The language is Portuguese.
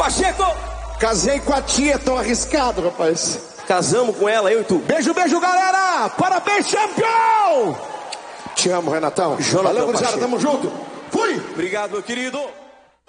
Pacheco! Casei com a tia, tô arriscado, rapaz. Casamos com ela, eu e tu. Beijo, beijo, galera! Parabéns, campeão! Te amo, Renatão. Jonathan Valeu, gurizada, Pacheco. tamo junto. Fui! Obrigado, meu querido.